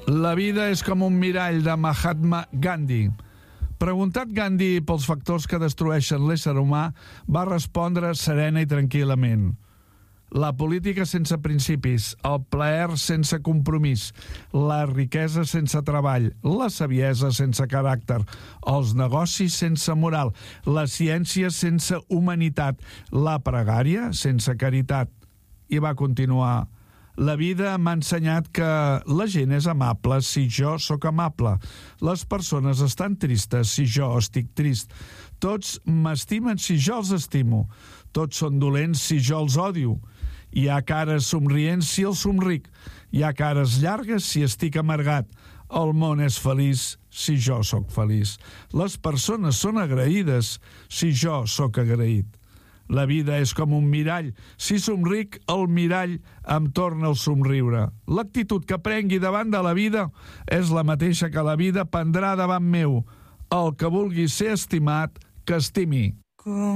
La vida és com un mirall, de Mahatma Gandhi. Preguntat Gandhi pels factors que destrueixen l'ésser humà, va respondre serena i tranquil·lament: la política sense principis, el plaer sense compromís, la riquesa sense treball, la saviesa sense caràcter, els negocis sense moral, la ciència sense humanitat, la pregària sense caritat. I va continuar: la vida m'ha ensenyat que la gent és amable si jo sóc amable. Les persones estan tristes si jo estic trist. Tots m'estimen si jo els estimo. Tots són dolents si jo els odio. Hi ha cares somrients si els somric. Hi ha cares llargues si estic amargat. El món és feliç si jo sóc feliç. Les persones són agraïdes si jo sóc agraït. La vida és com un mirall. Si somric, el mirall em torna el somriure. L'actitud que prengui davant de la vida és la mateixa que la vida prendrà davant meu. El que vulgui ser estimat, que estimi.